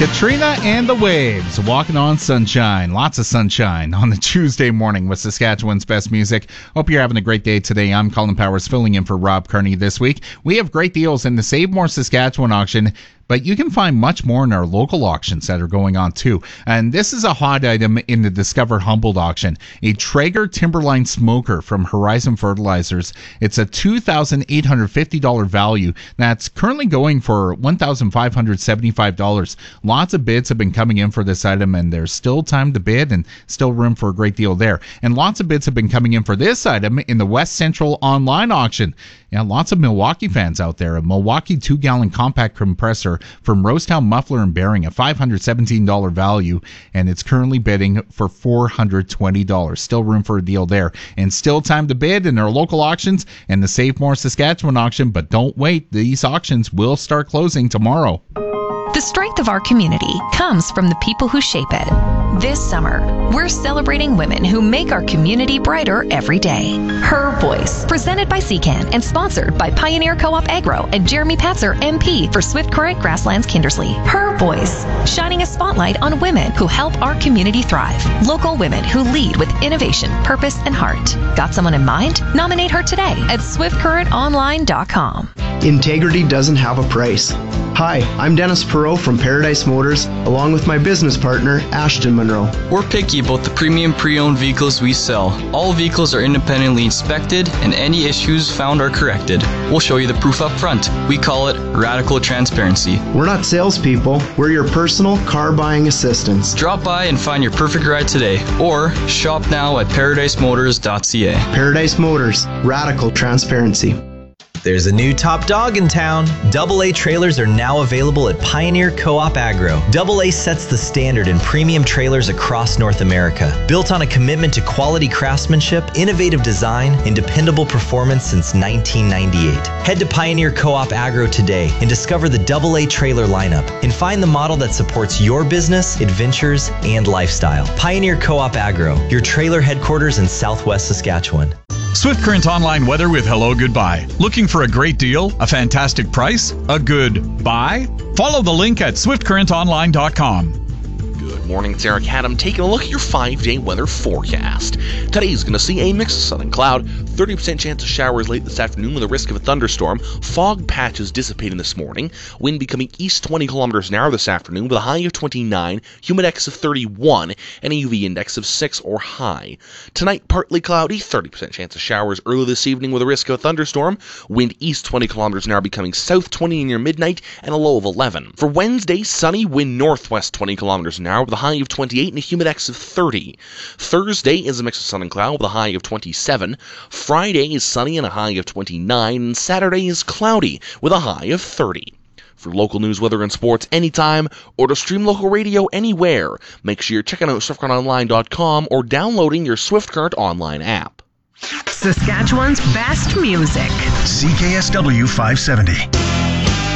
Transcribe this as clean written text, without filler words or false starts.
Katrina and the Waves, walking on sunshine. Lots of sunshine on the Tuesday morning with Saskatchewan's best music. Hope you're having a great day today. I'm Colin Powers, filling in for Rob Kearney this week. We have great deals in the Save More Saskatchewan auction, but you can find much more in our local auctions that are going on too. And this is a hot item in the Discover Humboldt auction. A Traeger Timberline smoker from Horizon Fertilizers. It's a $2,850 value that's currently going for $1,575. Lots of bids have been coming in for this item, and there's still time to bid and still room for a great deal there. And lots of bids have been coming in for this item in the West Central online auction. Yeah, lots of Milwaukee fans out there. A Milwaukee 2-gallon compact compressor from Rosetown Muffler and Bearing, a $517 value, and it's currently bidding for $420. Still room for a deal there. And still time to bid in our local auctions and the Save More Saskatchewan auction, but don't wait. These auctions will start closing tomorrow. The strength of our community comes from the people who shape it. This summer, we're celebrating women who make our community brighter every day. Her Voice, presented by CCAN and sponsored by Pioneer Co-op Agro and Jeremy Patzer, MP for Swift Current Grasslands Kindersley. Her Voice, shining a spotlight on women who help our community thrive. Local women who lead with innovation, purpose, and heart. Got someone in mind? Nominate her today at swiftcurrentonline.com. Integrity doesn't have a price. Hi, I'm Dennis Perot from Paradise Motors, along with my business partner, Ashton Monroe. We're picky about the premium pre-owned vehicles we sell. All vehicles are independently inspected, and any issues found are corrected. We'll show you the proof up front. We call it radical transparency. We're not salespeople. We're your personal car buying assistants. Drop by and find your perfect ride today, or shop now at ParadiseMotors.ca. Paradise Motors, radical transparency. There's a new top dog in town. AA trailers are now available at Pioneer Co-op Agro. AA sets the standard in premium trailers across North America. Built on a commitment to quality craftsmanship, innovative design, and dependable performance since 1998. Head to Pioneer Co-op Agro today and discover the AA trailer lineup and find the model that supports your business, adventures, and lifestyle. Pioneer Co-op Agro, your trailer headquarters in Southwest Saskatchewan. Swift Current Online weather with Hello Goodbye. Looking for a great deal, a fantastic price, a good buy? Follow the link at swiftcurrentonline.com. Good morning, it's Eric Haddam taking a look at your 5-day weather forecast. Today's going to see a mix of sun and cloud, 30% chance of showers late this afternoon with a risk of a thunderstorm, fog patches dissipating this morning, wind becoming east 20 kilometers an hour this afternoon with a high of 29, humidex of 31, and a UV index of 6 or high. Tonight, partly cloudy, 30% chance of showers early this evening with a risk of a thunderstorm, wind east 20 kilometers an hour becoming south 20 near midnight, and a low of 11. For Wednesday, sunny, wind northwest 20 kilometers an hour with a high of 28 and a humidex of 30. Thursday is a mix of sun and cloud with a high of 27. Friday is sunny and a high of 29. And Saturday is cloudy with a high of 30. For local news, weather, and sports anytime, or to stream local radio anywhere, make sure you're checking out SwiftCurrentOnline.com or downloading your Swift Current Online app. Saskatchewan's best music. CKSW 570.